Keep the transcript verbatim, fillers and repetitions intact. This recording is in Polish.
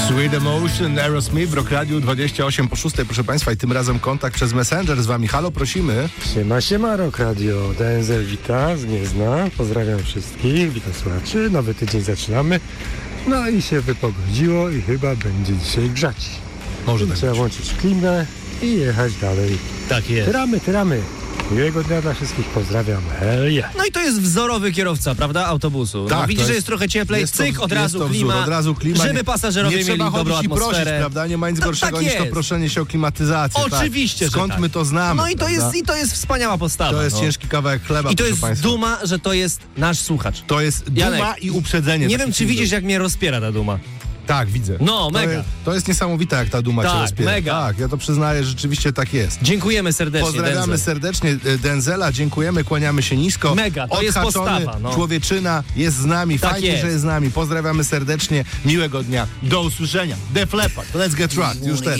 Sweet Emotion, Aerosmith w Rock Radio dwadzieścia osiem po szóstej, proszę Państwa, i tym razem kontakt przez Messenger z Wami. Halo, prosimy. Siema, siema, Rock Radio. D N Z wita z Gniezna. Pozdrawiam wszystkich, witam słuchaczy. Nowy tydzień zaczynamy. No i się wypogodziło i chyba będzie dzisiaj grzać. Może tak Trzeba być. włączyć klimę i jechać dalej. Tak jest. Tyramy, tyramy. Miłego dnia dla wszystkich, pozdrawiam. Hell yeah. No i to jest wzorowy kierowca, prawda, autobusu. No, Tak, widzisz, to że jest- jest trochę cieplej, jest to- cyk, od jest razu to wzór, klima, od razu klima. żeby Nie- pasażerowie nie trzeba mieli dobrą chodzić i prosić, atmosferę. prawda? Nie ma nic No, gorszego tak niż to jest. proszenie się o klimatyzację. Oczywiście, tak. że Skąd tak. my to znamy? No i to, prawda? jest, i to jest wspaniała postawa. To jest no. ciężki kawałek chleba, I to proszę jest Państwa. duma, że to jest nasz słuchacz. To jest duma Janek, i uprzedzenie. Nie takich wiem, czy widzów. widzisz, jak mnie rozpiera ta duma. Tak, widzę. No, To mega. jest, to jest niesamowite, jak ta duma cię Tak, rozpiera. mega. Tak, ja to przyznaję, że rzeczywiście tak jest. Dziękujemy serdecznie, Pozdrawiamy Denzel. serdecznie e, Denzela, dziękujemy, kłaniamy się nisko. Mega, to jest Odhaczony postawa, no. człowieczyna jest z nami, Tak fajnie, jest. że jest z nami. Pozdrawiamy serdecznie, miłego dnia, do usłyszenia. Def Leppard, let's get rocked, już teraz.